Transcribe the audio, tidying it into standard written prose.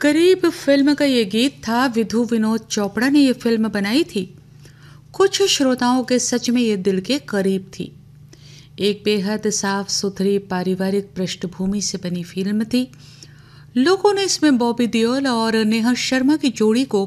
करीब फिल्म का ये गीत था। विधु विनोद चोपड़ा ने ये फिल्म बनाई थी। कुछ श्रोताओं के सच में ये दिल के करीब थी। एक बेहद साफ सुथरी पारिवारिक पृष्ठभूमि से बनी फिल्म थी। लोगों ने इसमें बॉबी देओल और नेहा शर्मा की जोड़ी को